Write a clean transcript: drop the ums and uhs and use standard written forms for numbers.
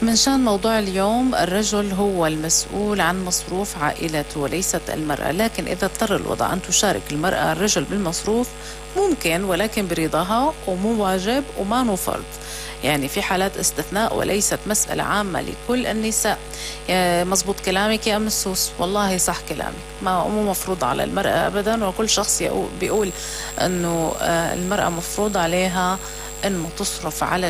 من شان موضوع اليوم، الرجل هو المسؤول عن مصروف عائلته وليست المرأة، لكن إذا اضطر الوضع أن تشارك المرأة الرجل بالمصروف ممكن، ولكن برضاها، ومو واجب وما فرض. يعني في حالات استثناء وليست مسألة عامة لكل النساء. مزبوط كلامك يا أم السوس، والله صح كلامك، ما مو مفروض على المرأة أبدا، وكل شخص بيقول أنه المرأة مفروض عليها أنه تصرف على